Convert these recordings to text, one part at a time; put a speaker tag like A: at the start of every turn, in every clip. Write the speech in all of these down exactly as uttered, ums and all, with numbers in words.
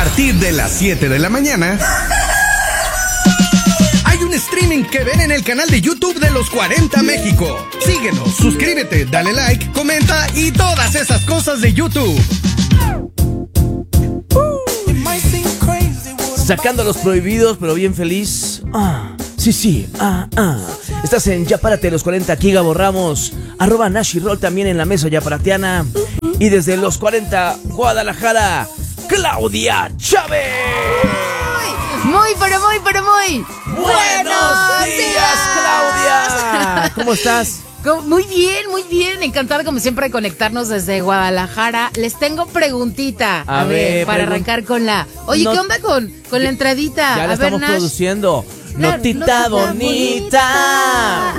A: partir de las siete de la mañana, hay un streaming que ven en el canal de YouTube de Los cuarenta México. Síguenos, suscríbete, dale like, comenta y todas esas cosas de YouTube.
B: Sacando los prohibidos, pero bien feliz. Ah, sí, sí, ah, ah. Estás en Ya Párate Los cuarenta, aquí Gabo Ramos. Arroba Nashi Roll también en la mesa yaparatiana. Y desde Los cuarenta, Guadalajara, Claudia Chávez.
C: Muy, pero muy, pero muy.
B: ¡Buenos días, Claudia! ¿Cómo estás?
C: Muy bien, muy bien. Encantada como siempre de conectarnos desde Guadalajara. Les tengo preguntita. A, a ver, ver, para pregun- arrancar con la... Oye, no, ¿qué onda con, con la entradita?
B: Ya la
C: a
B: estamos
C: ver, Nash.
B: produciendo.
C: La,
B: notita, notita bonita.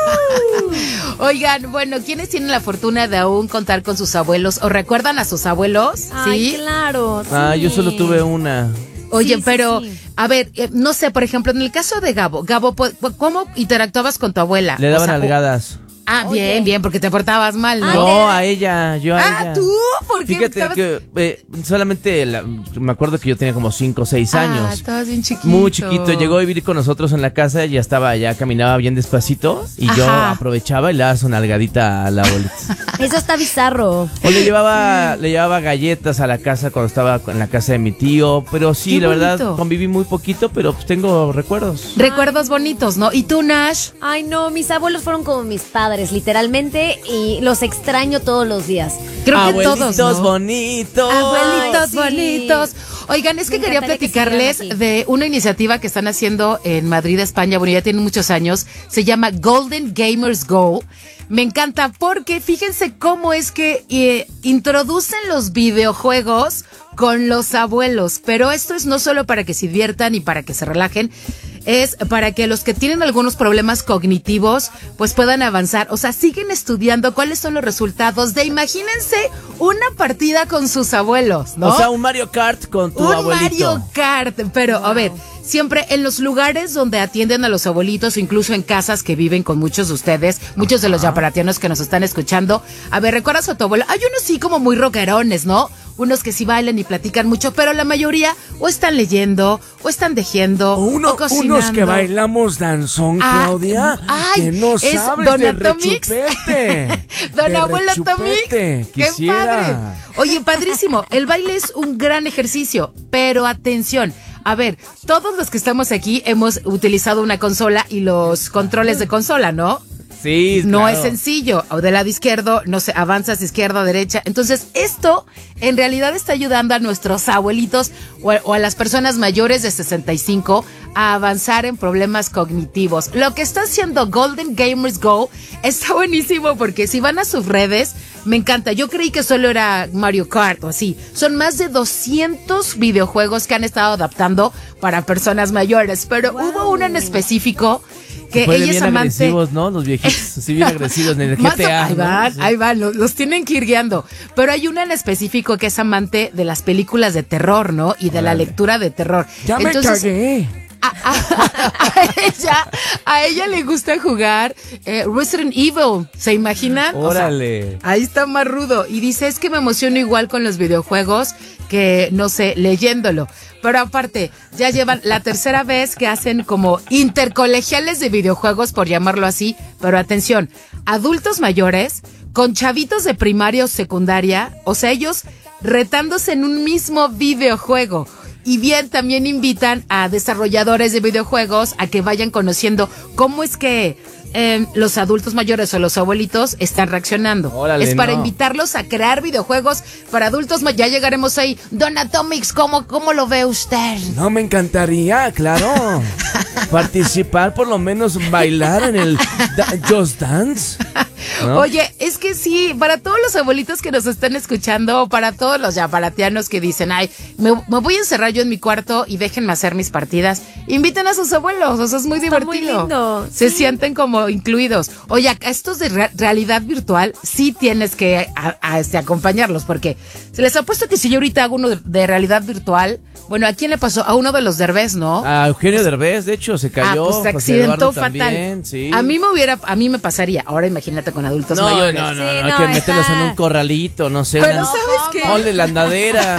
C: bonita. Oigan, bueno, ¿quiénes tienen la fortuna de aún contar con sus abuelos? ¿O recuerdan a sus abuelos?
D: Ay,
C: ¿sí?
D: claro.
B: Ah,
D: sí.
B: yo solo tuve una.
C: Oye,
D: sí,
C: pero,
D: sí, sí.
C: a ver, eh, no sé, por ejemplo, en el caso de Gabo, Gabo, ¿cómo interactuabas con tu abuela?
B: Le daban
C: o sea,
B: nalgadas.
C: Ah,
D: Oye.
C: bien, bien, porque te portabas mal, ¿no?
B: No, a ella, yo a
C: Ah,
B: ella.
C: ¿tú? ¿Por qué?
B: Fíjate
C: estabas...
B: que eh, solamente la- me acuerdo que yo tenía como cinco o seis
C: Ah,
B: años.
C: estabas bien chiquito.
B: Muy chiquito, llegó a vivir con nosotros en la casa, ya estaba, ya caminaba bien despacito y
C: Ajá.
B: yo aprovechaba y le daba su nalgadita a la abuelita.
D: Eso está bizarro.
B: O le llevaba, le llevaba galletas a la casa cuando estaba en la casa de mi tío, pero sí,
C: Qué
B: la
C: bonito.
B: verdad, conviví muy poquito, pero pues tengo recuerdos.
C: Recuerdos bonitos, ¿no? ¿Y tú, Nash?
D: Ay, no, mis abuelos fueron como mis padres, literalmente, y los extraño todos los días.
C: Creo que
B: Abuelitos
C: todos, ¿no?
B: bonitos.
C: Abuelitos
D: Ay, sí.
C: bonitos. Oigan, es que
D: Me
C: quería
D: encantaría que
C: platicarles
D: siguieran
C: de una iniciativa que están haciendo en Madrid, España. Bueno, ya tienen muchos años. Se llama Golden Gamers Go. Me encanta porque fíjense cómo es que eh, introducen los videojuegos con los abuelos. Pero esto es no solo para que se diviertan y para que se relajen, es para que los que tienen algunos problemas cognitivos pues puedan avanzar. O sea, siguen estudiando cuáles son los resultados de, imagínense, una partida con sus abuelos, ¿no?
B: O sea, un Mario Kart con tu
C: un
B: abuelito.
C: Mario Kart, pero wow. A ver, siempre en los lugares donde atienden a los abuelitos, incluso en casas que viven con muchos de ustedes, muchos Ajá. de los yaparatianos que nos están escuchando, a ver, ¿recuerdas a tu abuelo? Hay unos sí como muy rockerones, ¿no? Unos que sí bailan y platican mucho, pero la mayoría o están leyendo, o están tejiendo,
E: o, uno,
C: o cocinando.
E: Unos que bailamos danzón,
C: ah,
E: Claudia,
C: ay,
E: que no
C: es
E: sabes
C: Don
E: del
C: Atomix.
E: rechupete.
C: Don
E: de
C: Abuelo Atomix.
E: rechupete,
C: ¡Qué
E: quisiera.
C: padre! Oye, padrísimo, el baile es un gran ejercicio, pero atención. A ver, todos los que estamos aquí hemos utilizado una consola y los controles de consola, ¿no?
B: Sí,
C: no
B: claro.
C: es sencillo. O del lado izquierdo, no sé, avanzas izquierda, derecha. Entonces, esto en realidad está ayudando a nuestros abuelitos o a, o a las personas mayores de sesenta y cinco a avanzar en problemas cognitivos. Lo que está haciendo Golden Gamers Go está buenísimo porque si van a sus redes, me encanta. Yo creí que solo era Mario Kart o así. Son más de doscientos videojuegos que han estado adaptando para personas mayores, pero wow. hubo uno en específico que
B: Fue
C: ella
B: bien
C: es amante.
B: agresivos, ¿no? Los viejitos, así bien agresivos en el G T A.
C: Ahí
B: ¿no?
C: van,
B: Sí.
C: ahí van, los, los tienen que ir guiando. Pero hay una en específico que es amante de las películas de terror, ¿no? Y de Órale. la lectura de terror.
E: Ya
C: Entonces,
E: me cagué.
C: A, a, a, ella, a ella le gusta jugar eh, Resident Evil, ¿se imaginan?
B: Órale.
C: O sea, ahí está más rudo. Y dice, es que me emociono igual con los videojuegos que, no sé, leyéndolo. Pero aparte, ya llevan la tercera vez que hacen como intercolegiales de videojuegos, por llamarlo así. Pero atención, adultos mayores con chavitos de primaria o secundaria, o sea, ellos retándose en un mismo videojuego. Y bien, también invitan a desarrolladores de videojuegos a que vayan conociendo cómo es que eh, los adultos mayores o los abuelitos están reaccionando.
B: Órale,
C: es para
B: no.
C: invitarlos a crear videojuegos para adultos mayores. Ya llegaremos ahí. Don Atomix, ¿cómo, cómo lo ve usted?
E: No, me encantaría, claro. Participar, por lo menos bailar en el da- Just Dance. ¿No?
C: Oye, es que sí, para todos los abuelitos que nos están escuchando, o para todos los yaparatianos que dicen, ay, me, me voy a encerrar yo en mi cuarto y déjenme hacer mis partidas, inviten a sus abuelos, o sea, es muy
D: Está
C: divertido.
D: muy lindo.
C: Se
D: Sí.
C: sienten como incluidos. Oye, a estos de re- realidad virtual, sí tienes que a, a, este, acompañarlos, porque se les ha puesto que si yo ahorita hago uno de, de realidad virtual, bueno, ¿a quién le pasó? A uno de los Derbez, ¿no?
B: A Eugenio Derbez, de hecho, se cayó.
C: Ah, pues se
B: José
C: accidentó
B: Eduardo
C: fatal.
B: También, sí.
C: A mí me hubiera, a mí me pasaría. Ahora imagínate con adultos
B: No,
C: mayores.
B: no, no, no,
D: Sí,
B: hay
D: no,
B: que
D: está-
B: meterlos en un corralito, no sé.
C: Pero
B: una-
C: ¿sabes qué?
B: Ponle la andadera.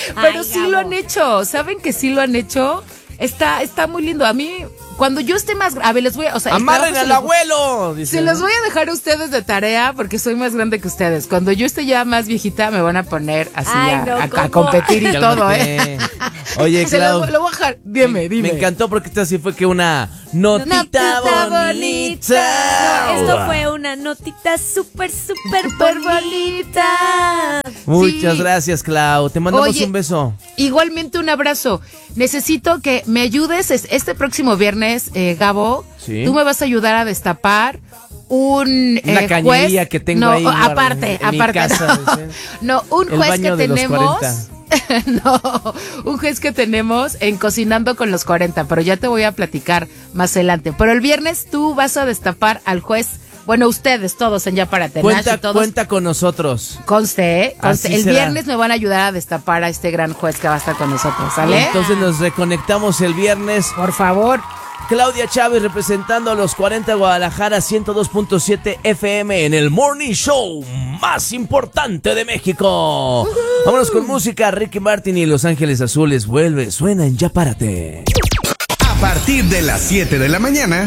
C: Pero
D: Ay,
C: sí
D: Gabo.
C: lo han hecho, ¿saben que sí lo han hecho? Está, está muy lindo. A mí, cuando yo esté más... A ver, les voy a... O sea, el
B: ¡Amarren
C: trabajo
B: al
C: se los-
B: abuelo! dice,
C: Se los
B: ¿no?
C: voy a dejar a ustedes de tarea porque soy más grande que ustedes. Cuando yo esté ya más viejita me van a poner así
D: Ay,
C: a,
D: no,
C: a- a
D: ¿cómo?
C: competir y todo, ¿eh?
B: Cálmate. Oye,
C: Se
B: Clau,
C: lo, lo voy a dejar. Dime, dime.
B: me encantó porque esta sí fue que una notita,
D: Notita
B: bonita.
D: No, esto fue una notita súper, súper
C: Súper
D: bonita.
B: Muchas
C: Sí.
B: gracias, Clau. Te mandamos
C: Oye,
B: un beso.
C: Igualmente un abrazo. Necesito que me ayudes es- este próximo viernes, eh, Gabo.
B: Sí.
C: Tú me vas a ayudar a destapar un
B: Una
C: eh,
B: cañería
C: juez.
B: que tengo
C: no,
B: ahí guardada
C: aparte,
B: en mi
C: aparte.
B: casa,
C: no,
B: dicen.
C: no, un
B: El
C: juez
B: baño
C: que
B: de los
C: tenemos.
B: cuarenta.
C: No, un juez que tenemos en Cocinando con los cuarenta, pero ya te voy a platicar más adelante. Pero el viernes tú vas a destapar al juez. Bueno, ustedes todos en Ya para Tenash
B: Cuenta,
C: y todos.
B: cuenta con nosotros.
C: Conste, ¿eh? Conste.
B: Así
C: El
B: será.
C: viernes me van a ayudar a destapar a este gran juez que va a estar con nosotros, ¿sale?
B: Entonces nos reconectamos el viernes.
C: Por favor.
B: Claudia Chávez representando a los cuarenta Guadalajara ciento dos punto siete F M en el Morning Show más importante de México. Vámonos con música. Ricky Martin y Los Ángeles Azules vuelve, suena en Ya Párate.
A: A partir de las siete de la mañana.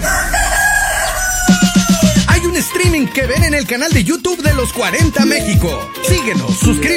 A: Hay un streaming que ven en el canal de YouTube de los cuarenta México. Síguenos, suscríbete.